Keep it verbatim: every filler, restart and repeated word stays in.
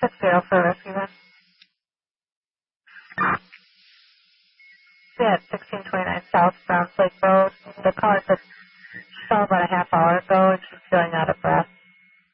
Six zero for rescue one. Yeah, sixteen twenty-nine South Browns Lake Road. The car said she saw about a half hour ago and she's filling out a